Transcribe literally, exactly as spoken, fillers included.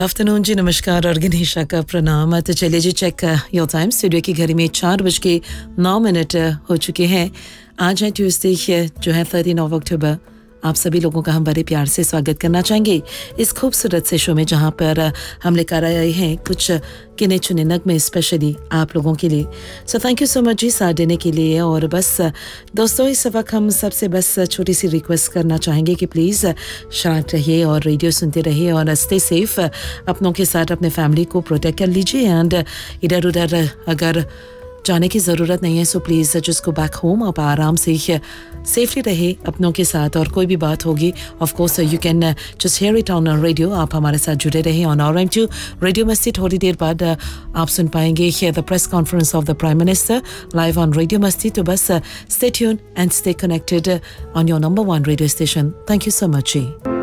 Afternoon जी, नमस्कार और गणेशा का प्रणाम। तो चलिए जी, चेक योर टाइम। स्टूडियो की घड़ी में चार बज के नौ मिनट हो चुके हैं। आज है ट्यूसडे, जो है थर्टीन ऑफ अक्टूबर। आप सभी लोगों का हम बड़े प्यार से स्वागत करना चाहेंगे इस खूबसूरत से शो में, जहां पर हम लेकर आए हैं कुछ गिने चुने नगमे स्पेशली आप लोगों के लिए। So thank you so much जी साथ देने के लिए। और बस दोस्तों, इस वक्त हम सबसे बस छोटी सी रिक्वेस्ट करना चाहेंगे कि प्लीज़ शांत रहिए और रेडियो सुनते रहिए और स्टे सेफ। अपनों के साथ अपने फैमिली को प्रोटेक्ट कर लीजिए। एंड इधर उधर अगर जाने की ज़रूरत नहीं है, so please just go back home. आप आराम से सेफली रहे अपनों के साथ। और कोई भी बात होगी, of course you can just here it on radio. आप हमारे साथ जुड़े रहे on our aim to radio मस्ती। थोड़ी देर बाद आप सुन पाएंगे the press conference of the prime minister live on radio मस्ती। तो बस stay tune and stay connected on your number one radio station. Thank you so much ji.